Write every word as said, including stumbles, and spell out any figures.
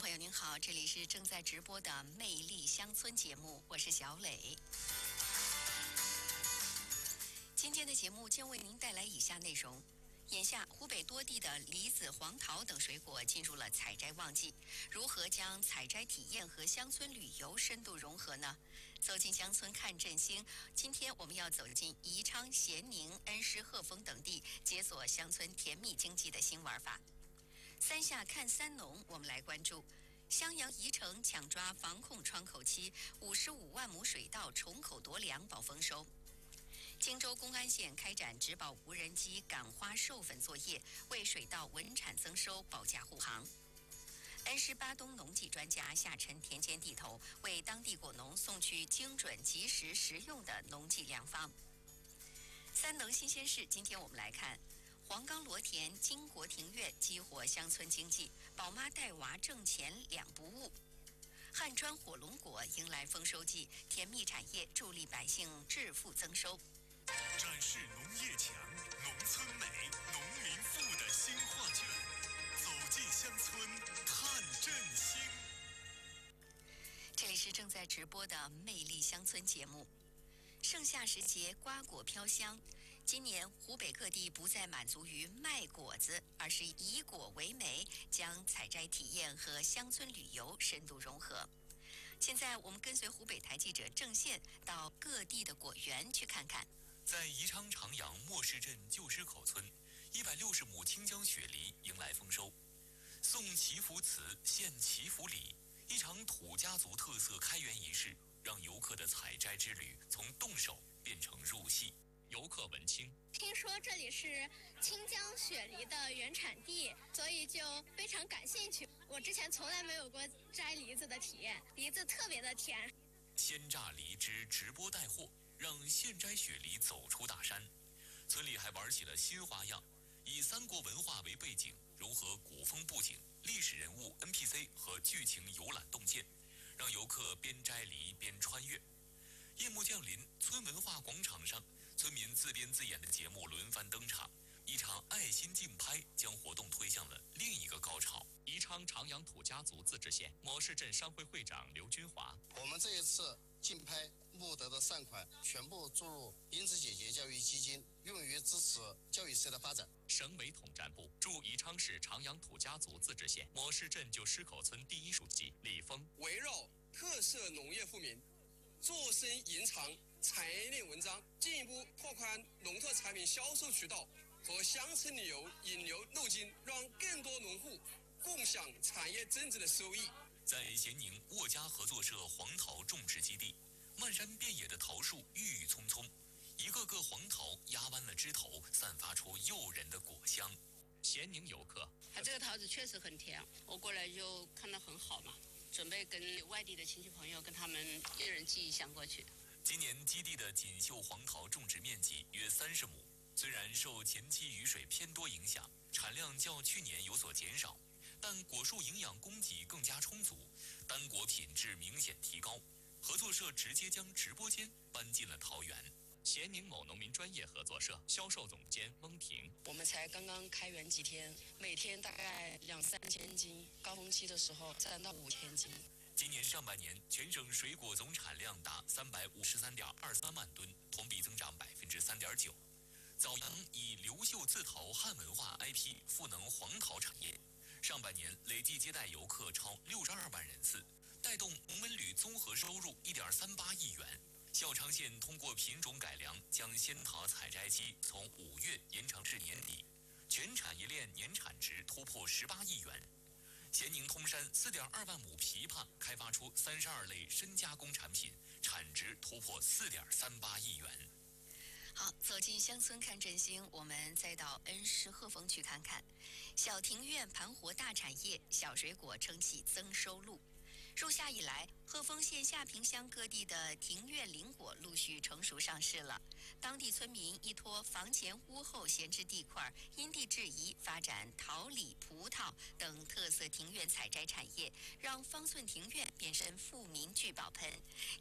朋友您好，这里是正在直播的《魅力乡村》节目，我是小磊。今天的节目将为您带来以下内容。眼下，湖北多地的梨子、黄桃等水果进入了采摘旺季，如何将采摘体验和乡村旅游深度融合呢？走进乡村看振兴，今天我们要走进宜昌、咸宁、恩施、鹤峰等地，解锁乡村甜蜜经济的新玩法。三下看三农，我们来关注襄阳宜城抢抓防控窗口期，五十五万亩水稻重口夺粮保丰收。荆州公安县开展植保无人机赶花授粉作业，为水稻稳产增收保驾护航。恩施巴东农技专家下沉田间地头，为当地果农送去精准、及时、实用的农技良方。三农新鲜事，今天我们来看。黄冈罗田金国庭院激活乡村经济，宝妈带娃挣钱两不误。汉川火龙果迎来丰收季，甜蜜产业助力百姓致富增收。 展示农业强、农村美、农民富的新画卷，走进乡村看振兴。 这里是正在直播的《魅力乡村》节目。盛夏时节，瓜果飘香。今年湖北各地不再满足于卖果子，而是以果为媒，将采摘体验和乡村旅游深度融合。现在我们跟随湖北台记者郑宪到各地的果园去看看。 在宜昌长阳莫市镇旧狮口村，一百六十亩清江雪梨迎来丰收。送祈福词，献祈福礼，一场土家族特色开园仪式，让游客的采摘之旅从动手变成入戏。游客文清听说这里是清江雪梨的原产地，所以就非常感兴趣。我之前从来没有过摘梨子的体验，梨子特别的甜。 鲜榨梨汁直播带货，让现摘雪梨走出大山。村里还玩起了新花样，以三国文化为背景，融合古风布景、历史人物 N P C 和剧情游览洞见，让游客边摘梨边穿越。夜幕降临，村文化广场上，村民自编自演的节目轮番登场，一场爱心竞拍将活动推向了另一个高潮。宜昌长阳土家族自治县某市镇商会会长刘军华， 我们这一次竞拍募得的善款全部注入英子姐姐教育基金，用于支持教育社的发展。 省委统战部驻宜昌市长阳土家族自治县某市镇旧狮口村第一书记李峰， 围绕特色农业富民，做深延长产业链文章，进一步拓宽农特产品销售渠道和乡村旅游引流路径，让更多农户共享产业增值的收益。 在咸宁沃家合作社黄桃种植基地，漫山遍野的桃树郁郁葱葱，一个个黄桃压弯了枝头，散发出诱人的果香。咸宁游客， 它这个桃子确实很甜，我过来就看到很好嘛，准备跟外地的亲戚朋友跟他们一人寄一箱过去。 今年基地的锦绣黄桃种植面积约三十亩，虽然受前期雨水偏多影响，产量较去年有所减少，但果树营养供给更加充足，单果品质明显提高。合作社直接将直播间搬进了桃园。咸宁某农民专业合作社销售总监翁婷， 我们才刚刚开园几天，每天大概两三千斤，高峰期的时候占到五千斤。 今年上半年，全省水果总产量达三百五十三点二三万吨，同比增长百分之三点九。枣阳以刘秀字头汉文化 I P 赋能黄桃产业，上半年累计接待游客超六十二万人次，带动农文旅综合收入一点三八亿元。孝昌县通过品种改良，将仙桃采摘期从五月延长至年底，全产业链年产值突破十八亿元。咸宁通山四点二万亩枇杷开发出三十二类深加工产品，产值突破四点三八亿元。 好，走进乡村看振兴，我们再到恩施鹤峰去看看。小庭院盘活大产业，小水果撑起增收路。入夏以来，鹤峰县下坪乡各地的庭院林果陆续成熟上市了。当地村民依托房前屋后闲置地块，因地制宜发展桃李、葡萄等特色庭院采摘产业，让方寸庭院变身富民聚宝盆。